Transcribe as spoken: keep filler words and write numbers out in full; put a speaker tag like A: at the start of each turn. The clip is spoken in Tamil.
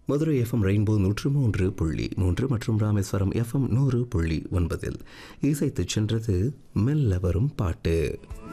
A: மதுரை எஃப்எம் ரெயின்போ நூற்று மூன்று புள்ளி மூன்று மற்றும் ராமேஸ்வரம் எஃப்எம் நூறு புள்ளி ஒன்பதில் இசைத்துச் சென்றது மெல்ல வரும் பாட்டு.